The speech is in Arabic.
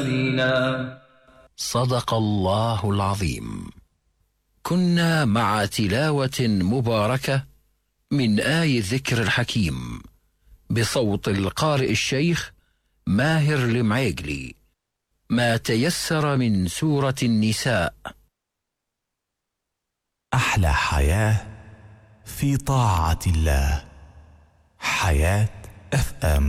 صدق الله العظيم. كنا مع تلاوة مباركة من آي الذكر الحكيم بصوت القارئ الشيخ ماهر المعيقلي، ما تيسر من سورة النساء. أحلى حياة في طاعة الله. حياة FM.